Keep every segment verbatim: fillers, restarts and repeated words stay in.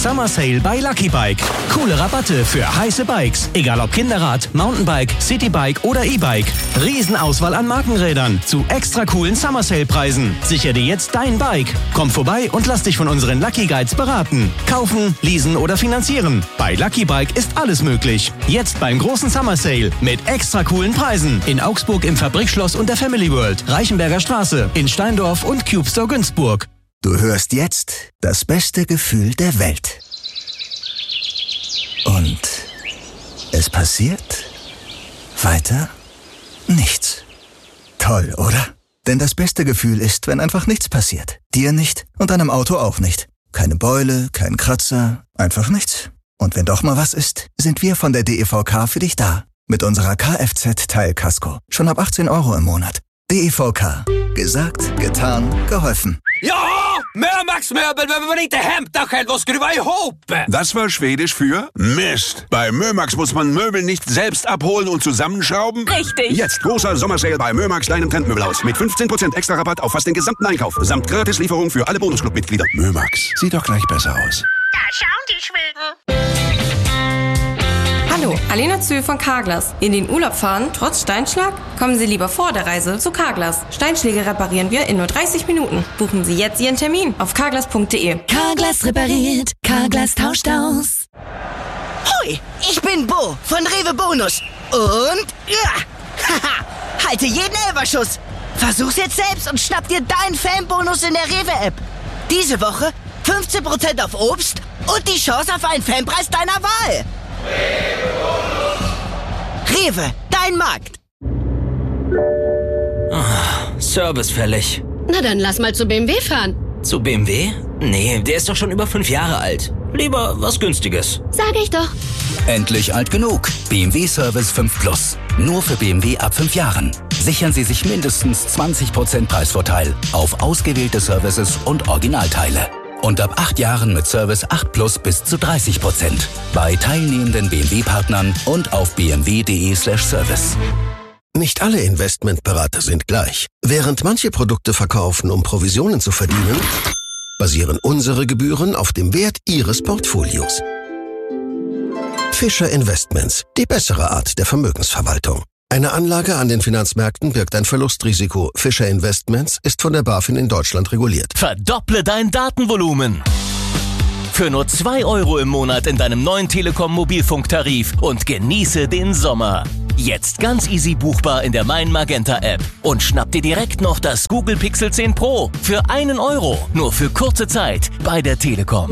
Summer Sale bei Lucky Bike. Coole Rabatte für heiße Bikes. Egal ob Kinderrad, Mountainbike, Citybike oder E-Bike. Riesenauswahl an Markenrädern zu extra coolen Summer Sale Preisen. Sicher dir jetzt dein Bike. Komm vorbei und lass dich von unseren Lucky Guides beraten. Kaufen, leasen oder finanzieren. Bei Lucky Bike ist alles möglich. Jetzt beim großen Summer Sale mit extra coolen Preisen. In Augsburg im Fabrikschloss und der Family World. Reichenberger Straße, in Steindorf und Cube Store Günzburg. Du hörst jetzt das beste Gefühl der Welt. Und es passiert weiter nichts. Toll, oder? Denn das beste Gefühl ist, wenn einfach nichts passiert. Dir nicht und deinem Auto auch nicht. Keine Beule, kein Kratzer, einfach nichts. Und wenn doch mal was ist, sind wir von der D E V K für dich da. Mit unserer Kfz-Teilkasko. Schon ab achtzehn Euro im Monat. D E V K. Gesagt, getan, geholfen. Ja! Mömax-Möbel behöver man inte hämta själv och skruva ihop! Das war Schwedisch für Mist. Bei Mömax muss man Möbel nicht selbst abholen und zusammenschrauben? Richtig. Jetzt großer Sommersale bei Mömax, deinem Trendmöbelhaus. Mit fünfzehn Prozent extra Rabatt auf fast den gesamten Einkauf. Samt Gratislieferung für alle Bonusclub-Mitglieder. Mömax. Sieht doch gleich besser aus. Da schauen die Schweden. Hallo, Alena Zühl von Carglass. In den Urlaub fahren, trotz Steinschlag? Kommen Sie lieber vor der Reise zu Carglass. Steinschläge reparieren wir in nur dreißig Minuten. Buchen Sie jetzt Ihren Termin auf carglass punkt de. Carglass repariert, Carglass tauscht aus. Hoi, ich bin Bo von Rewe Bonus. Und ja, haha, halte jeden Elferschuss. Versuch's jetzt selbst und schnapp dir deinen Fanbonus in der Rewe-App. Diese Woche fünfzehn Prozent auf Obst und die Chance auf einen Fanpreis deiner Wahl. Rewe, dein Markt. Oh, Service fällig. Na dann lass mal zu B M W fahren. Zu B M W? Nee, der ist doch schon über fünf Jahre alt. Lieber was Günstiges. Sag ich doch. Endlich alt genug. B M W Service fünf Plus. Nur für B M W ab fünf Jahren. Sichern Sie sich mindestens zwanzig Prozent Preisvorteil auf ausgewählte Services und Originalteile. Und ab acht Jahren mit Service acht Plus bis zu dreißig Prozent. Bei teilnehmenden B M W-Partnern und auf b m w punkt de slash service. Nicht alle Investmentberater sind gleich. Während manche Produkte verkaufen, um Provisionen zu verdienen, basieren unsere Gebühren auf dem Wert Ihres Portfolios. Fischer Investments, die bessere Art der Vermögensverwaltung. Eine Anlage an den Finanzmärkten birgt ein Verlustrisiko. Fischer Investments ist von der BaFin in Deutschland reguliert. Verdopple dein Datenvolumen. Für nur zwei Euro im Monat in deinem neuen Telekom-Mobilfunktarif und genieße den Sommer. Jetzt ganz easy buchbar in der Mein Magenta App. Und schnapp dir direkt noch das Google Pixel zehn Pro für einen Euro. Nur für kurze Zeit bei der Telekom.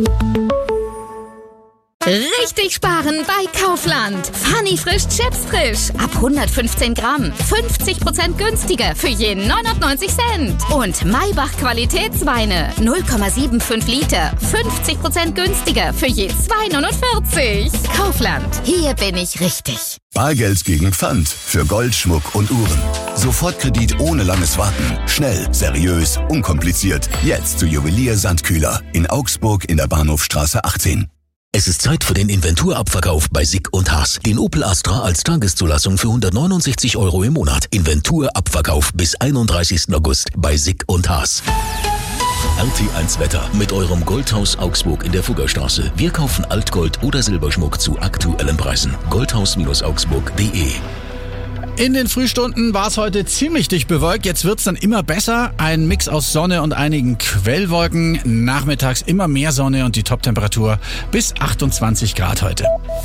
Richtig sparen bei Kaufland. Funny frisch Chips frisch. Ab hundertfünfzehn Gramm. fünfzig Prozent günstiger für jeden neunundneunzig Cent. Und Maybach Qualitätsweine. null Komma fünfundsiebzig Liter. fünfzig Prozent günstiger für je zwei neunundvierzig. Kaufland. Hier bin ich richtig. Bargeld gegen Pfand für Gold, Schmuck und Uhren. Sofortkredit ohne langes Warten. Schnell, seriös, unkompliziert. Jetzt zu Juwelier Sandkühler in Augsburg in der Bahnhofstraße achtzehn. Es ist Zeit für den Inventurabverkauf bei Sick und Haas. Den Opel Astra als Tageszulassung für hundertneunundsechzig Euro im Monat. Inventurabverkauf bis einunddreißigsten August bei Sick und Haas. R T eins Wetter mit eurem Goldhaus Augsburg in der Fuggerstraße. Wir kaufen Altgold oder Silberschmuck zu aktuellen Preisen. goldhaus augsburg punkt de. In den Frühstunden war es heute ziemlich dicht bewölkt. Jetzt wird's dann immer besser. Ein Mix aus Sonne und einigen Quellwolken. Nachmittags immer mehr Sonne und die Toptemperatur bis achtundzwanzig Grad heute.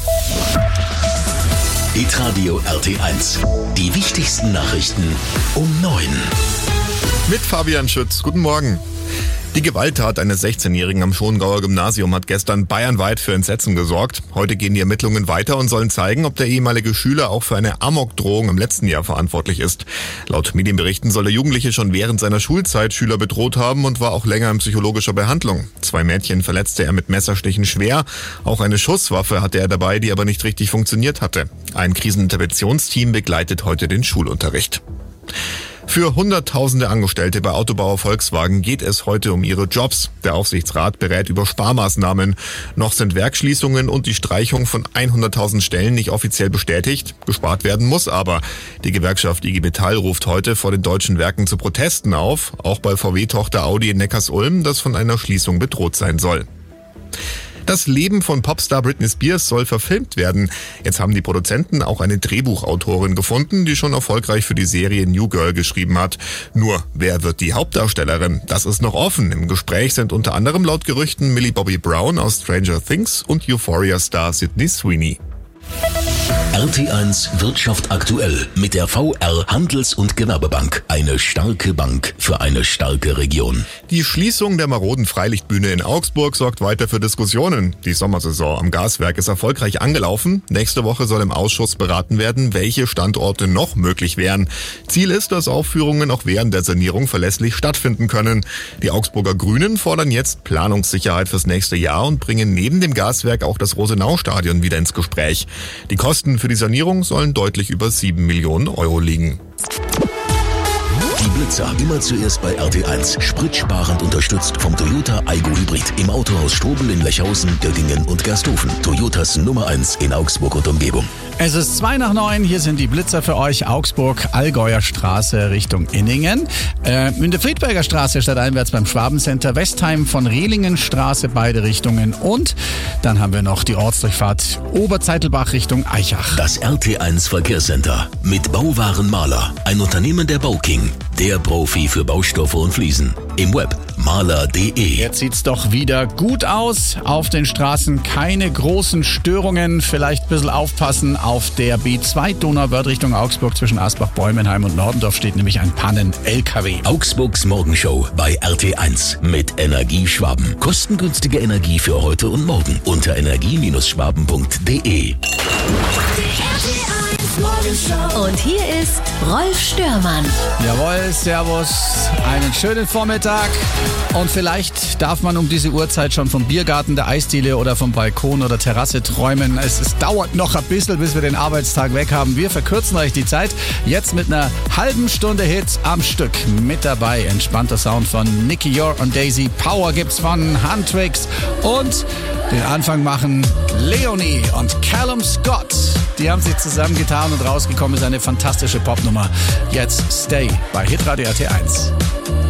Hitradio R T eins. Die wichtigsten Nachrichten um neun. Mit Fabian Schütz. Guten Morgen. Die Gewalttat eines sechzehnjährigen am Schongauer Gymnasium hat gestern bayernweit für Entsetzen gesorgt. Heute gehen die Ermittlungen weiter und sollen zeigen, ob der ehemalige Schüler auch für eine Amokdrohung im letzten Jahr verantwortlich ist. Laut Medienberichten soll der Jugendliche schon während seiner Schulzeit Schüler bedroht haben und war auch länger in psychologischer Behandlung. Zwei Mädchen verletzte er mit Messerstichen schwer. Auch eine Schusswaffe hatte er dabei, die aber nicht richtig funktioniert hatte. Ein Kriseninterventionsteam begleitet heute den Schulunterricht. Für hunderttausende Angestellte bei Autobauer Volkswagen geht es heute um ihre Jobs. Der Aufsichtsrat berät über Sparmaßnahmen. Noch sind Werksschließungen und die Streichung von hunderttausend Stellen nicht offiziell bestätigt. Gespart werden muss aber. Die Gewerkschaft I G Metall ruft heute vor den deutschen Werken zu Protesten auf. Auch bei V W-Tochter Audi in Neckarsulm, das von einer Schließung bedroht sein soll. Das Leben von Popstar Britney Spears soll verfilmt werden. Jetzt haben die Produzenten auch eine Drehbuchautorin gefunden, die schon erfolgreich für die Serie New Girl geschrieben hat. Nur, wer wird die Hauptdarstellerin? Das ist noch offen. Im Gespräch sind unter anderem laut Gerüchten Millie Bobby Brown aus Stranger Things und Euphoria-Star Sydney Sweeney. R T eins Wirtschaft aktuell mit der V R Handels- und Gewerbebank. Eine starke Bank für eine starke Region. Die Schließung der maroden Freilichtbühne in Augsburg sorgt weiter für Diskussionen. Die Sommersaison am Gaswerk ist erfolgreich angelaufen. Nächste Woche soll im Ausschuss beraten werden, welche Standorte noch möglich wären. Ziel ist, dass Aufführungen auch während der Sanierung verlässlich stattfinden können. Die Augsburger Grünen fordern jetzt Planungssicherheit fürs nächste Jahr und bringen neben dem Gaswerk auch das Rosenau-Stadion wieder ins Gespräch. Die Kosten für die Sanierung sollen deutlich über sieben Millionen Euro liegen. Die Blitzer immer zuerst bei R T eins. Spritsparend unterstützt vom Toyota Aygo Hybrid. Im Autohaus Strobel in Lechhausen, Göttingen und Gersthofen. Toyotas Nummer eins in Augsburg und Umgebung. Es ist zwei nach neun, hier sind die Blitzer für euch. Augsburg, Allgäuer Straße Richtung Inningen. Äh, in der Friedberger Straße stadteinwärts beim Schwabencenter. Westheim von Rehlingenstraße beide Richtungen. Und dann haben wir noch die Ortsdurchfahrt Oberzeitelbach Richtung Eichach. Das R T eins Verkehrscenter mit Bauwaren Maler. Ein Unternehmen der Bauking. Der Profi für Baustoffe und Fliesen. Im Web maler punkt de. Jetzt sieht's doch wieder gut aus. Auf den Straßen keine großen Störungen. Vielleicht ein bisschen aufpassen. Auf der B zwei Donauwörth Richtung Augsburg zwischen Asbach, Bäumenheim und Nordendorf steht nämlich ein Pannen-L K W. Augsburgs Morgenshow bei R T eins mit Energie Schwaben. Kostengünstige Energie für heute und morgen unter energie Schwaben punkt de. Und hier ist Rolf Störmann. Jawohl, servus, einen schönen Vormittag. Und vielleicht darf man um diese Uhrzeit schon vom Biergarten, der Eisdiele oder vom Balkon oder Terrasse träumen. Es, es dauert noch ein bisschen, bis wir den Arbeitstag weg haben. Wir verkürzen euch die Zeit. Jetzt mit einer halben Stunde Hits am Stück. Mit dabei entspannter Sound von Nicky Yor und Daisy. Power gibt's von Huntrix. Und den Anfang machen Leonie und Callum Scott. Die haben sich zusammengetan und rausgekommen ist eine fantastische Popnummer. Jetzt Stay bei Hitradio R T eins.